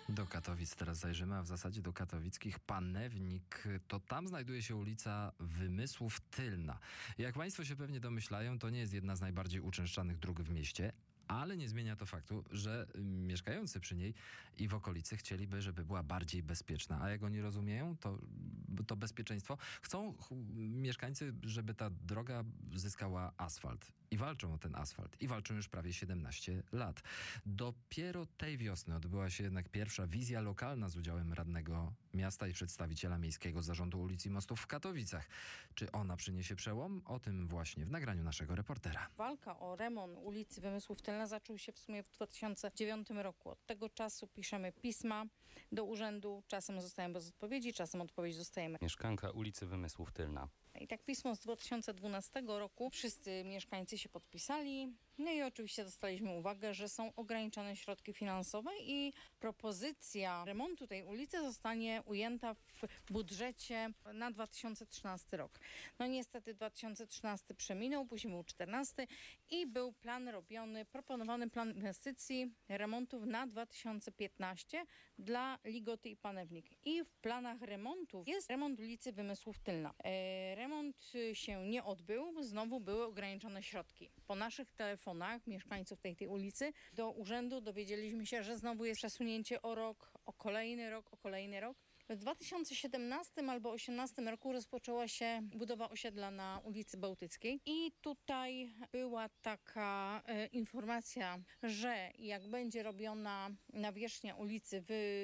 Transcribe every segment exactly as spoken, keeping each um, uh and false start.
Do Katowic teraz zajrzymy, a w zasadzie do katowickich Panewnik. To tam znajduje się ulica Wymysłów Tylna. Jak państwo się pewnie domyślają, to nie jest jedna z najbardziej uczęszczanych dróg w mieście, ale nie zmienia to faktu, że mieszkający przy niej i w okolicy chcieliby, żeby była bardziej bezpieczna. A jak oni rozumieją to, to bezpieczeństwo, chcą ch- mieszkańcy, żeby ta droga zyskała asfalt. I walczą o ten asfalt. I walczą już prawie siedemnaście lat. Dopiero tej wiosny odbyła się jednak pierwsza wizja lokalna z udziałem radnego miasta i przedstawiciela Miejskiego Zarządu Ulic i Mostów w Katowicach. Czy ona przyniesie przełom? O tym właśnie w nagraniu naszego reportera. Walka o remont ulicy Wymysłów Tylna zaczął się w sumie w dwa tysiące dziewiątym roku. Od tego czasu piszemy pisma do urzędu. Czasem zostajemy bez odpowiedzi, czasem odpowiedź dostajemy. Mieszkanka ulicy Wymysłów Tylna. I tak pismo z dwa tysiące dwunastego roku. Wszyscy mieszkańcy się podpisali. No i oczywiście dostaliśmy uwagę, że są ograniczone środki finansowe i propozycja remontu tej ulicy zostanie ujęta w budżecie na dwa tysiące trzynasty rok. No niestety dwa tysiące trzynasty przeminął, później był czternasty i był plan robiony, proponowany plan inwestycji remontów na dwa tysiące piętnasty dla Ligoty i Panewnik. I w planach remontów jest remont ulicy Wymysłów Tylna. E, remont się nie odbył, znowu były ograniczone środki. Po naszych telefonach mieszkańców tej, tej ulicy do urzędu dowiedzieliśmy się, że znowu jest przesunięcie o rok, o kolejny rok, o kolejny rok. W dwa tysiące siedemnastym albo osiemnastym roku rozpoczęła się budowa osiedla na ulicy Bałtyckiej i tutaj była taka e, informacja, że jak będzie robiona nawierzchnia ulicy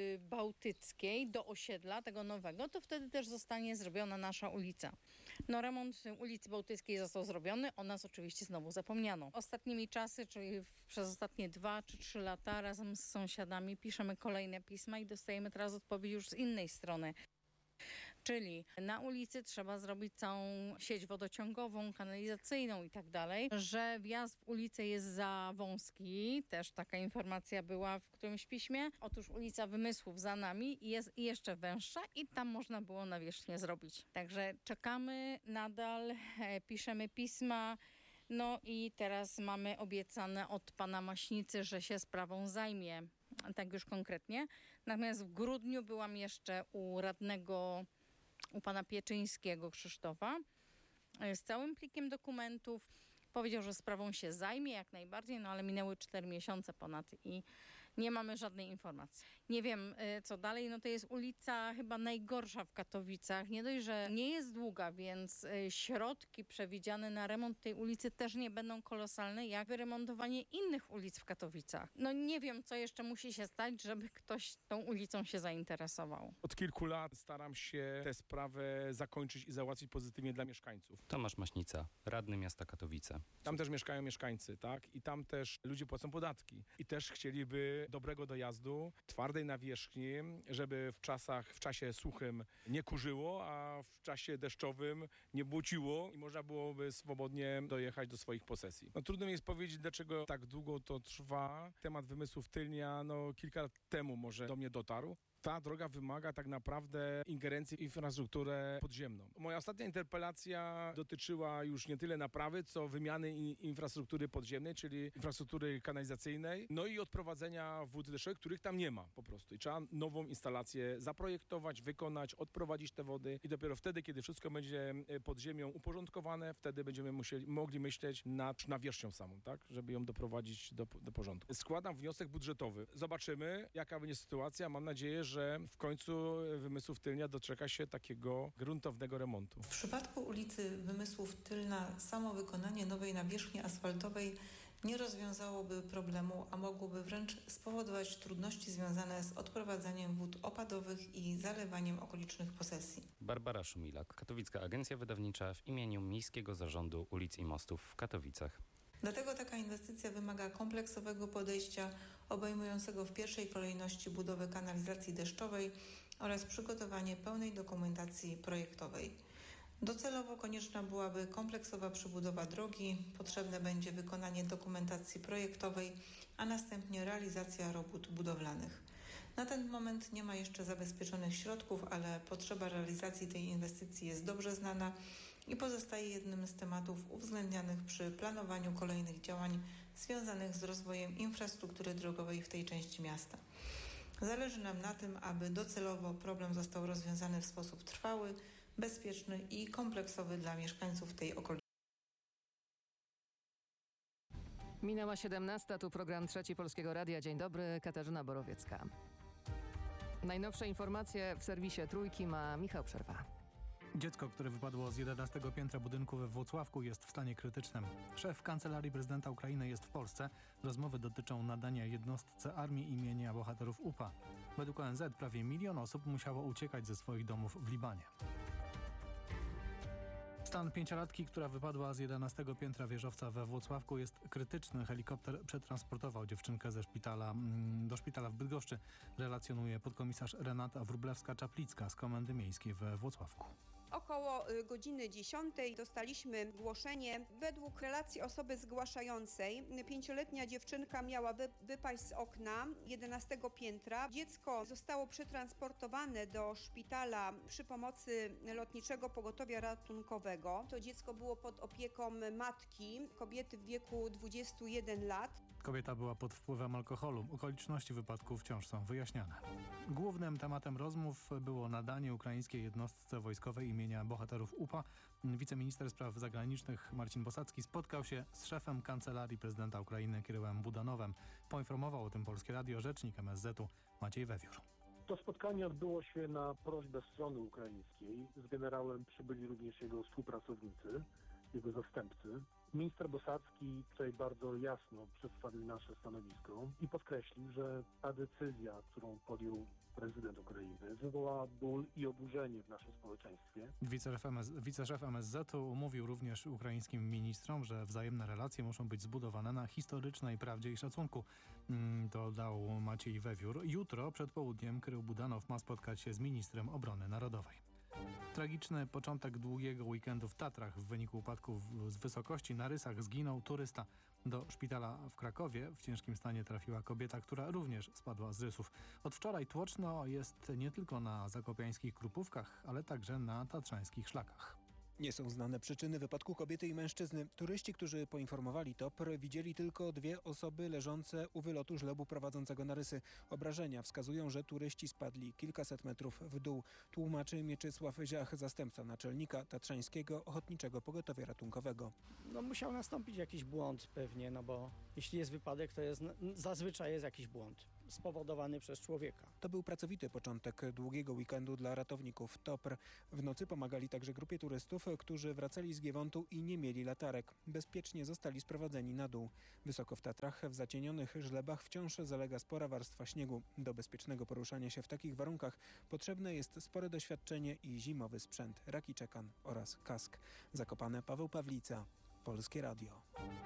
Bałtyckiej do osiedla tego nowego, to wtedy też zostanie zrobiona nasza ulica. No remont ulicy Bałtyckiej został zrobiony, o nas oczywiście znowu zapomniano. Ostatnimi czasy, czyli w, przez ostatnie dwa czy trzy lata razem z sąsiadami piszemy kolejne pisma i dostajemy teraz odpowiedź już z innej strony. Czyli na ulicy trzeba zrobić całą sieć wodociągową, kanalizacyjną i tak dalej, że wjazd w ulicę jest za wąski, też taka informacja była w którymś piśmie. Otóż ulica Wymysłów za nami jest jeszcze węższa i tam można było nawierzchnię zrobić. Także czekamy nadal, e, piszemy pisma. No i teraz mamy obiecane od pana Maśnicy, że się sprawą zajmie, tak już konkretnie. Natomiast w grudniu byłam jeszcze u radnego, u pana Pieczyńskiego Krzysztofa z całym plikiem dokumentów. Powiedział, że sprawą się zajmie jak najbardziej, no ale minęły cztery miesiące ponad i nie mamy żadnej informacji. Nie wiem, co dalej. No to jest ulica chyba najgorsza w Katowicach. Nie dość, że nie jest długa, więc środki przewidziane na remont tej ulicy też nie będą kolosalne, jak wyremontowanie innych ulic w Katowicach. No nie wiem, co jeszcze musi się stać, żeby ktoś tą ulicą się zainteresował. Od kilku lat staram się tę sprawę zakończyć i załatwić pozytywnie dla mieszkańców. Tomasz Maśnica, radny miasta Katowice. Tam też mieszkają mieszkańcy, tak? I tam też ludzie płacą podatki. I też chcieliby dobrego dojazdu, twardej nawierzchni, żeby w czasach, w czasie suchym nie kurzyło, a w czasie deszczowym nie błociło i można byłoby swobodnie dojechać do swoich posesji. No trudno mi jest powiedzieć, dlaczego tak długo to trwa. Temat Wymysłów Tylnia, no kilka lat temu może do mnie dotarł. Ta droga wymaga tak naprawdę ingerencji w infrastrukturę podziemną. Moja ostatnia interpelacja dotyczyła już nie tyle naprawy, co wymiany infrastruktury podziemnej, czyli infrastruktury kanalizacyjnej, no i odprowadzenia wód deszczowych, których tam nie ma po prostu. I trzeba nową instalację zaprojektować, wykonać, odprowadzić te wody i dopiero wtedy, kiedy wszystko będzie pod ziemią uporządkowane, wtedy będziemy musieli, mogli myśleć nad nawierzchnią samą, tak, żeby ją doprowadzić do, do porządku. Składam wniosek budżetowy. Zobaczymy, jaka będzie sytuacja. Mam nadzieję, że że w końcu Wymysłów Tylnia doczeka się takiego gruntownego remontu. W przypadku ulicy Wymysłów Tylna samo wykonanie nowej nawierzchni asfaltowej nie rozwiązałoby problemu, a mogłoby wręcz spowodować trudności związane z odprowadzaniem wód opadowych i zalewaniem okolicznych posesji. Barbara Szumilak, Katowicka Agencja Wydawnicza w imieniu Miejskiego Zarządu Ulic i Mostów w Katowicach. Dlatego taka inwestycja wymaga kompleksowego podejścia obejmującego w pierwszej kolejności budowę kanalizacji deszczowej oraz przygotowanie pełnej dokumentacji projektowej. Docelowo konieczna byłaby kompleksowa przebudowa drogi, potrzebne będzie wykonanie dokumentacji projektowej, a następnie realizacja robót budowlanych. Na ten moment nie ma jeszcze zabezpieczonych środków, ale potrzeba realizacji tej inwestycji jest dobrze znana i pozostaje jednym z tematów uwzględnianych przy planowaniu kolejnych działań związanych z rozwojem infrastruktury drogowej w tej części miasta. Zależy nam na tym, aby docelowo problem został rozwiązany w sposób trwały, bezpieczny i kompleksowy dla mieszkańców tej okolicy. Minęła siedemnasta, tu program Trzeci Polskiego Radia. Dzień dobry, Katarzyna Borowiecka. Najnowsze informacje w serwisie Trójki ma Michał Przerwa. Dziecko, które wypadło z jedenastego piętra budynku we Włocławku, jest w stanie krytycznym. Szef Kancelarii Prezydenta Ukrainy jest w Polsce. Rozmowy dotyczą nadania jednostce armii imienia bohaterów U P A. Według O N Z prawie milion osób musiało uciekać ze swoich domów w Libanie. Stan pięciolatki, która wypadła z jedenastego piętra wieżowca we Włocławku, jest krytyczny. Helikopter przetransportował dziewczynkę ze szpitala do szpitala w Bydgoszczy, relacjonuje podkomisarz Renata Wróblewska-Czaplicka z Komendy Miejskiej we Włocławku. Około godziny dziesiątej dostaliśmy zgłoszenie. Według relacji osoby zgłaszającej pięcioletnia dziewczynka miała wy, wypaść z okna jedenastego piętra. Dziecko zostało przetransportowane do szpitala przy pomocy Lotniczego Pogotowia Ratunkowego. To dziecko było pod opieką matki, kobiety w wieku dwudziestu jeden lat. Kobieta była pod wpływem alkoholu. Okoliczności wypadku wciąż są wyjaśniane. Głównym tematem rozmów było nadanie ukraińskiej jednostce wojskowej imienia bohaterów U P A. Wiceminister spraw zagranicznych Marcin Bosacki spotkał się z szefem Kancelarii Prezydenta Ukrainy Kirylem Budanowem. Poinformował o tym Polskie Radio rzecznik M S Z u Maciej Wewiór. To spotkanie odbyło się na prośbę strony ukraińskiej. Z generałem przybyli również jego współpracownicy, jego zastępcy. Minister Bosacki tutaj bardzo jasno przedstawił nasze stanowisko i podkreślił, że ta decyzja, którą podjął prezydent Ukrainy, wywołała ból i oburzenie w naszym społeczeństwie. Wiceszef M S, wiceszef M S Z u umówił również ukraińskim ministrom, że wzajemne relacje muszą być zbudowane na historycznej prawdzie i szacunku. Dodał Maciej Wewiór. Jutro przed południem Kirył Budanow ma spotkać się z ministrem obrony narodowej. Tragiczny początek długiego weekendu w Tatrach. W wyniku upadku z wysokości na Rysach zginął turysta. Do szpitala w Krakowie w ciężkim stanie trafiła kobieta, która również spadła z Rysów. Od wczoraj tłoczno jest nie tylko na zakopiańskich Krupówkach, ale także na tatrzańskich szlakach. Nie są znane przyczyny wypadku kobiety i mężczyzny. Turyści, którzy poinformowali T O P R, widzieli tylko dwie osoby leżące u wylotu żlebu prowadzącego na Rysy. Obrażenia wskazują, że turyści spadli kilkaset metrów w dół. Tłumaczy Mieczysław Ziach, zastępca naczelnika Tatrzańskiego Ochotniczego Pogotowia Ratunkowego. No musiał nastąpić jakiś błąd pewnie, no bo jeśli jest wypadek, to jest zazwyczaj jest jakiś błąd spowodowany przez człowieka. To był pracowity początek długiego weekendu dla ratowników T O P R. W nocy pomagali także grupie turystów, którzy wracali z Giewontu i nie mieli latarek. Bezpiecznie zostali sprowadzeni na dół. Wysoko w Tatrach, w zacienionych żlebach wciąż zalega spora warstwa śniegu. Do bezpiecznego poruszania się w takich warunkach potrzebne jest spore doświadczenie i zimowy sprzęt, raki czekan oraz kask. Zakopane, Paweł Pawlica, Polskie Radio.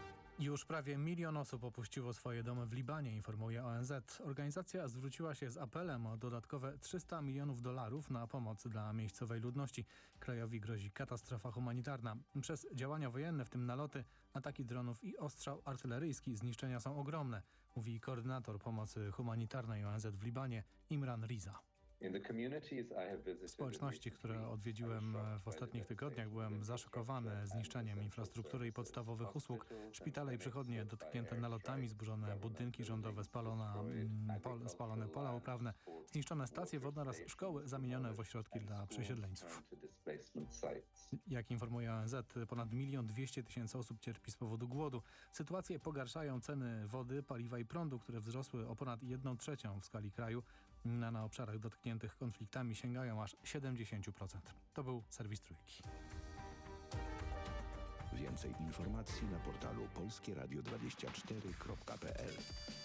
Już prawie milion osób opuściło swoje domy w Libanie, informuje O N Z. Organizacja zwróciła się z apelem o dodatkowe trzysta milionów dolarów na pomoc dla miejscowej ludności. Krajowi grozi katastrofa humanitarna. Przez działania wojenne, w tym naloty, ataki dronów i ostrzał artyleryjski, zniszczenia są ogromne, mówi koordynator pomocy humanitarnej O N Z w Libanie Imran Riza. W społeczności, które odwiedziłem w ostatnich tygodniach, byłem zaszokowany zniszczeniem infrastruktury i podstawowych usług. Szpitale i przychodnie dotknięte nalotami, zburzone budynki rządowe, spalona, pol, spalone pola uprawne, zniszczone stacje wodne oraz szkoły zamienione w ośrodki dla przesiedleńców. Jak informuje O N Z, ponad milion dwieście tysięcy osób cierpi z powodu głodu. Sytuację pogarszają ceny wody, paliwa i prądu, które wzrosły o ponad jedną trzecią w skali kraju. Na, na obszarach dotkniętych konfliktami sięgają aż siedemdziesiąt procent. To był serwis Trójki. Więcej informacji na portalu polskie radio dwadzieścia cztery kropka p l.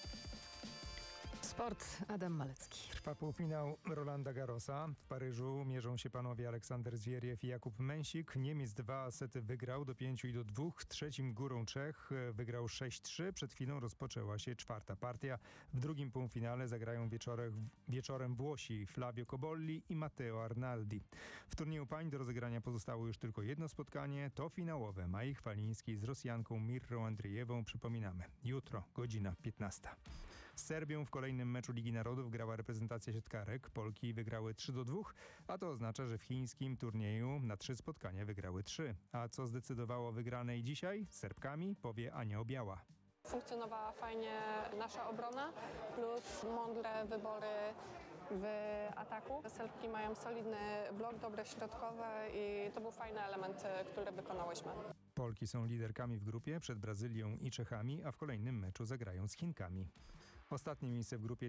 Sport, Adam Malecki. Trwa półfinał Rolanda Garrosa. W Paryżu mierzą się panowie Aleksander Zwieriew i Jakub Mensik. Niemiec dwa sety wygrał do pięciu i do dwóch. Trzecim górą Czech wygrał sześć trzy. Przed chwilą rozpoczęła się czwarta partia. W drugim półfinale zagrają wieczorem, wieczorem Włosi Flavio Cobolli i Matteo Arnaldi. W turnieju pań do rozegrania pozostało już tylko jedno spotkanie. To finałowe Mai Chwalińskiej z Rosjanką Mirrą Andrzejewą. Przypominamy, jutro godzina piętnasta. Z Serbią w kolejnym meczu Ligi Narodów grała reprezentacja siatkarek. Polki wygrały trzy do dwóch, a to oznacza, że w chińskim turnieju na trzy spotkania wygrały trzy. A co zdecydowało o wygranej dzisiaj z Serbkami, powie Ania Obiała. Funkcjonowała fajnie nasza obrona, plus mądre wybory w ataku. Serbki mają solidny blok, dobre środkowe i to był fajny element, który wykonałyśmy. Polki są liderkami w grupie przed Brazylią i Czechami, a w kolejnym meczu zagrają z Chinkami. Ostatnie miejsce w grupie